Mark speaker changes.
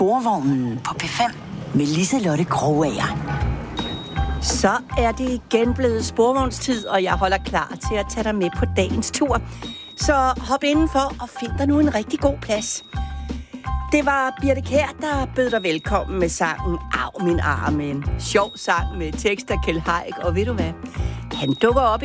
Speaker 1: Sporvognen på P5 med Liselotte Krogager.
Speaker 2: Så er det igen blevet sporvognstid, og jeg holder klar til at tage dig med på dagens tur. Så hop indenfor og find dig nu en rigtig god plads. Det var Birthe Kjær, der bød dig velkommen med sangen Av min arm, en sjov sang med tekst af Kjeld Haik, og ved du hvad? Han dukker op